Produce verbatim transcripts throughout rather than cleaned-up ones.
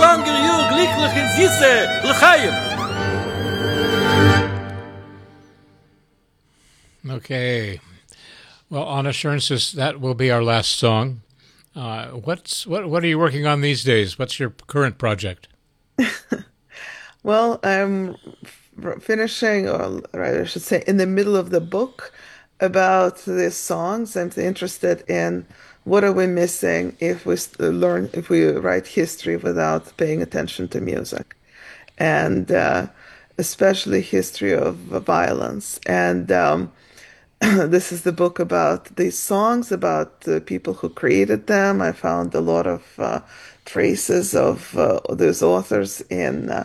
lange Jahr glücklich in Süße, L'chaim. Okay. Well, on assurances, that will be our last song. Uh, what's what? What are you working on these days? What's your current project? Well, I'm f- finishing, or rather, I should say, in the middle of the book about these songs. I'm interested in what are we missing if we s- learn, if we write history without paying attention to music, and uh, especially history of violence. And um, this is the book about these songs, about the people who created them. I found a lot of uh, traces of uh, those authors in uh,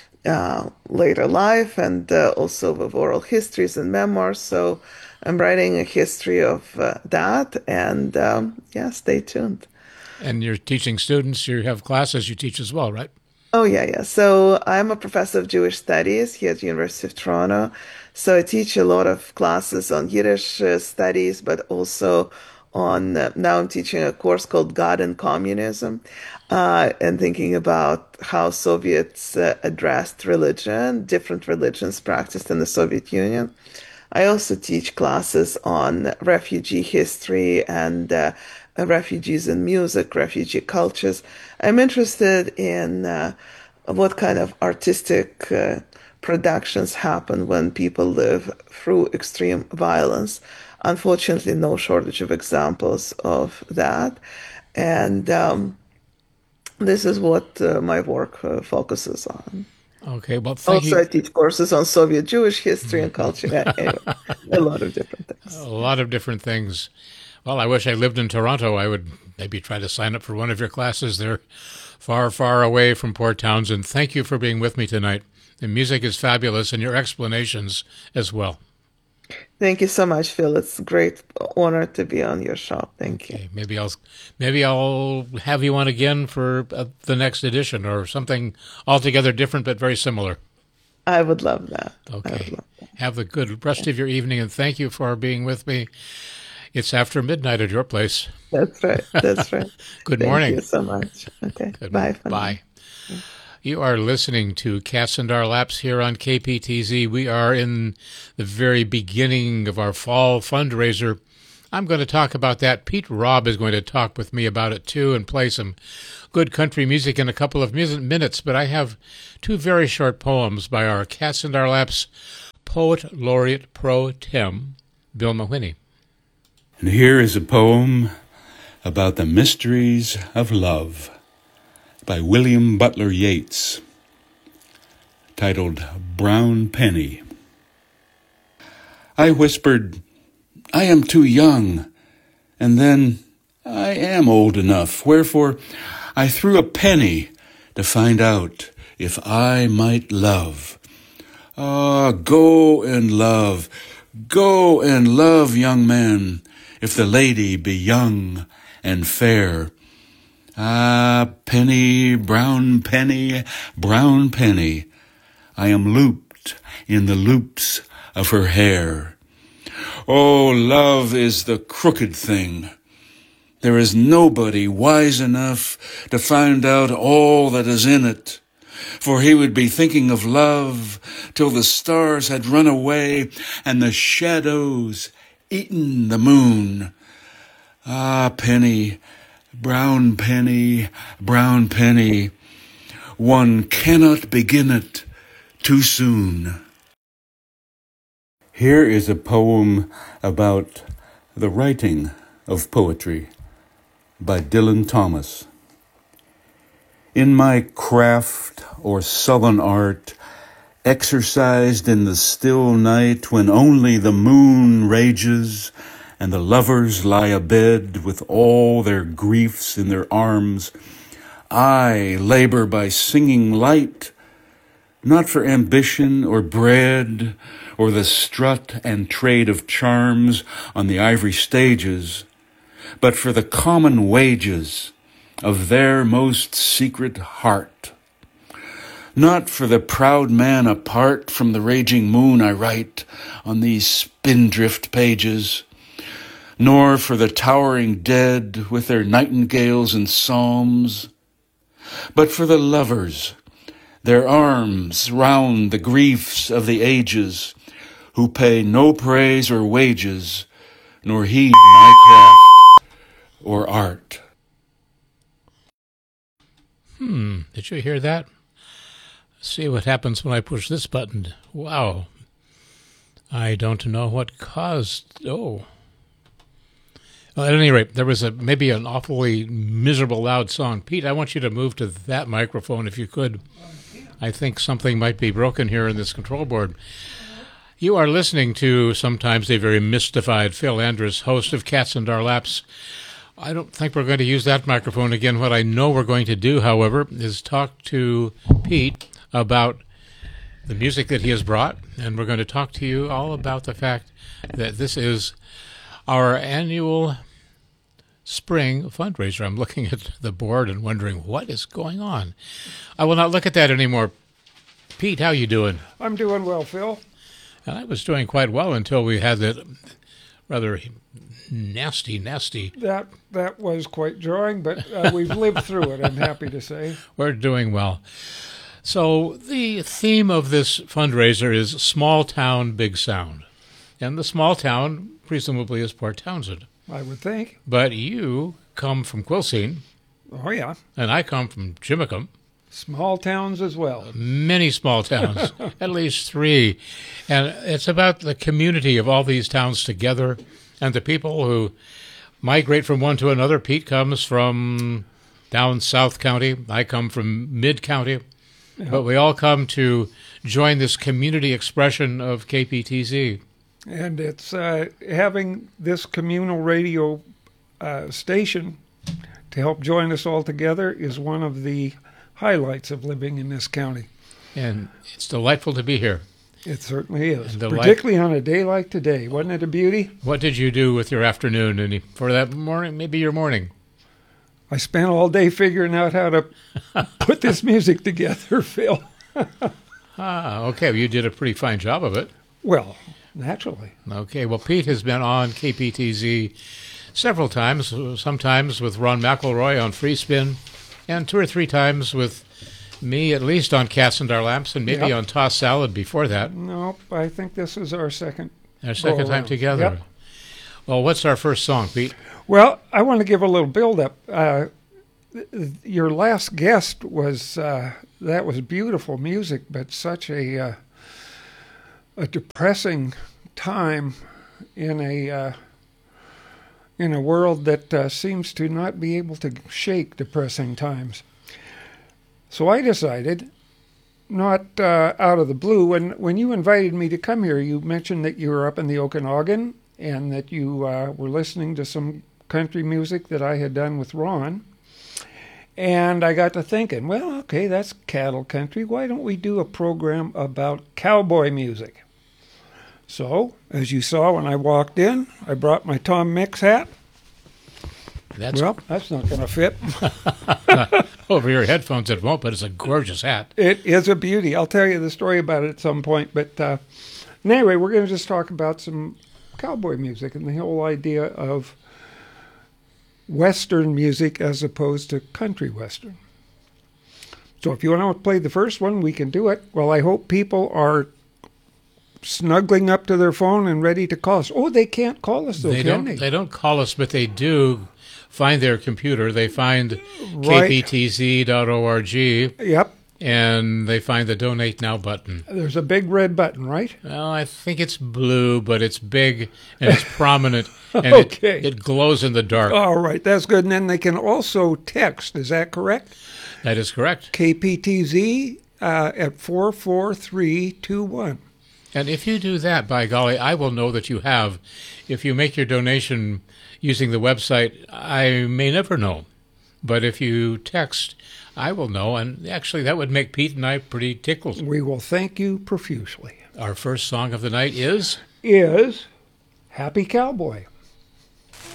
uh, later life, and uh, also with oral histories and memoirs. So I'm writing a history of uh, that, and um, yeah, stay tuned. And you're teaching students. You have classes you teach as well, right? Oh, yeah, yeah. So I'm a professor of Jewish studies here at the University of Toronto. So I teach a lot of classes on Yiddish uh, studies, but also on, uh, now I'm teaching a course called God and Communism, uh, and thinking about how Soviets uh, addressed religion, different religions practiced in the Soviet Union. I also teach classes on refugee history and uh, uh, refugees in music, refugee cultures. I'm interested in uh, what kind of artistic uh, productions happen when people live through extreme violence. Unfortunately, no shortage of examples of that. And um, this is what uh, my work uh, focuses on. Okay. Well, thank Also, you. I teach courses on Soviet Jewish history and culture. Yeah, anyway, a lot of different A things. lot of different things. Well, I wish I lived in Toronto. I would maybe try to sign up for one of your classes. They're far, far away from Port Townsend. Thank you for being with me tonight. The music is fabulous, and your explanations as well. Thank you so much, Phil. It's a great honor to be on your show. Thank you. Okay, maybe I'll maybe I'll have you on again for uh, the next edition or something altogether different but very similar. I would love that. I would Okay. love that. Have the good rest of your evening, and thank you for being with me. It's after midnight at your place. That's right. That's right. Good Thank morning. you so much. Okay. Good Bye morning. for now. Bye. You are listening to Cats and Our Laps here on K P T Z. We are in the very beginning of our fall fundraiser. I'm going to talk about that. Pete Robb is going to talk with me about it too and play some good country music in a couple of music minutes. But I have two very short poems by our Cats and Our Laps Poet Laureate Pro Tem, Bill Mawhinney. And here is a poem about the mysteries of love by William Butler Yeats, titled Brown Penny. I whispered, I am too young, and then I am old enough, wherefore I threw a penny to find out if I might love. Ah, go and love, go and love, young man, if the lady be young and fair. Ah, penny, brown penny, brown penny, I am looped in the loops of her hair. Oh, love is the crooked thing. There is nobody wise enough to find out all that is in it, for he would be thinking of love till the stars had run away and the shadows eaten the moon. Ah, penny, brown penny, brown penny, one cannot begin it too soon. Here is a poem about the writing of poetry by Dylan Thomas. In my craft or sullen art, exercised in the still night when only the moon rages and the lovers lie abed with all their griefs in their arms, I labor by singing light, not for ambition or bread or the strut and trade of charms on the ivory stages, but for the common wages of their most secret heart. Not for the proud man apart from the raging moon I write on these spindrift pages, nor for the towering dead with their nightingales and psalms, but for the lovers, their arms round the griefs of the ages, who pay no praise or wages, nor heed my craft or art. Hmm, did you hear that? See what happens when I push this button. Wow. I don't know what caused... Oh. Well, at any rate, there was a maybe an awfully miserable loud song. Pete, I want you to move to that microphone if you could. I think something might be broken here in this control board. You are listening to sometimes a very mystified Phil Andrus, host of Cats in Our Laps. I don't think we're going to use that microphone again. What I know we're going to do, however, is talk to Pete about the music that he has brought, and we're going to talk to you all about the fact that this is our annual spring fundraiser. I'm looking at the board and wondering what is going on. I will not look at that anymore. Pete, how you doing? I'm doing well, Phil. And I was doing quite well until we had that rather nasty, nasty... That that was quite jarring, but uh, we've lived through it, I'm happy to say. We're doing well. So the theme of this fundraiser is Small Town, Big Sound. And the small town, presumably, is Port Townsend. I would think. But you come from Quilcene. Oh, yeah. And I come from Jimicum. Small towns as well. Many small towns, at least three. And it's about the community of all these towns together and the people who migrate from one to another. Pete comes from down South County. I come from Mid-County. Yeah. But we all come to join this community expression of K P T Z. And it's uh, having this communal radio uh, station to help join us all together is one of the highlights of living in this county. And it's delightful to be here. It certainly is, delight- particularly on a day like today. Wasn't it a beauty? What did you do with your afternoon and for that morning, maybe your morning? I spent all day figuring out how to put this music together, Phil. Ah, okay. Well, you did a pretty fine job of it. Well, naturally. Okay. Well, Pete has been on K P T Z several times, sometimes with Ron McElroy on Free Spin, and two or three times with me, at least on Cats and Our Lamps, and maybe Yep. on Toss Salad before that. Nope, I think this is our second. Our second time around. together. Yep. Well, what's our first song, Pete? Well, I want to give a little build-up. Uh, th- your last guest was, uh, that was beautiful music, but such a uh, a depressing time in a uh, in a world that uh, seems to not be able to shake depressing times. So I decided, not uh, out of the blue, when, when you invited me to come here, you mentioned that you were up in the Okanagan and that you uh, were listening to some country music that I had done with Ron. And I got to thinking, well, okay, that's cattle country. Why don't we do a program about cowboy music? So, as you saw when I walked in, I brought my Tom Mix hat. That's Well, that's not going to fit. over your headphones it won't, but it's a gorgeous hat. It is a beauty. I'll tell you the story about it at some point. But uh, anyway, we're going to just talk about some cowboy music and the whole idea of Western music as opposed to country Western. So if you want to play the first one, we can do it. Well, I hope people are snuggling up to their phone and ready to call us. Oh, they can't call us, though, They can don't. they? They don't call us, but they do find their computer. They find Right. k p t z dot org, Yep. and they find the Donate Now button. There's a big red button, right? Well, I think it's blue, but it's big and it's prominent, and Okay. it, it glows in the dark. All right, that's good. And then they can also text. Is that correct? That is correct. K P T Z uh, at four four three two one. And if you do that, by golly, I will know that you have. If you make your donation using the website, I may never know. But if you text, I will know. And actually, that would make Pete and I pretty tickled. We will thank you profusely. Our first song of the night is... Is Happy Cowboy.